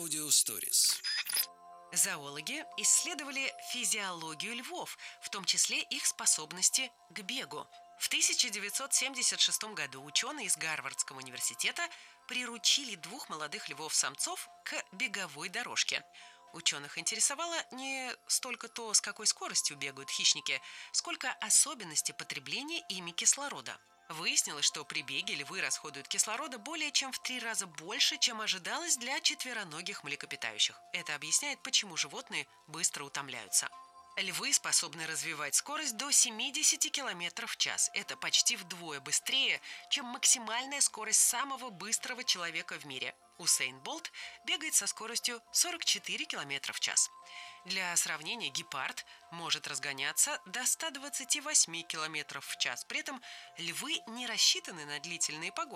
Аудиосторис. Зоологи исследовали физиологию львов, в том числе их способности к бегу. В 1976 году ученые из Гарвардского университета приручили двух молодых львов-самцов к беговой дорожке. Ученых интересовало не столько то, с какой скоростью бегают хищники, сколько особенности потребления ими кислорода. Выяснилось, что при беге львы расходуют кислорода более чем в 3 раза больше, чем ожидалось для четвероногих млекопитающих. Это объясняет, почему животные быстро утомляются. Львы способны развивать скорость до 70 км в час. Это почти вдвое быстрее, чем максимальная скорость самого быстрого человека в мире. Усейн Болт бегает со скоростью 44 км в час. Для сравнения, гепард может разгоняться до 128 км в час. При этом львы не рассчитаны на длительные погони.